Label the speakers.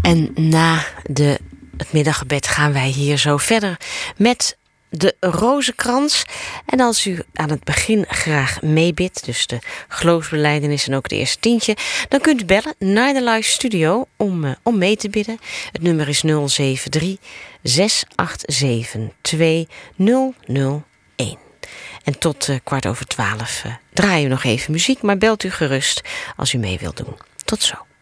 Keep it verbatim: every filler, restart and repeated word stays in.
Speaker 1: En na de, het middaggebed gaan wij hier zo verder met de rozenkrans. En als u aan het begin graag meebidt, dus de geloofsbelijdenis en ook het eerste tientje, dan kunt u bellen naar de live studio om, uh, om mee te bidden. Het nummer is nul zeven drie, zes acht zeven, twee nul nul een. En tot uh, kwart over twaalf uh, draaien we nog even muziek, maar belt u gerust als u mee wilt doen. Tot zo.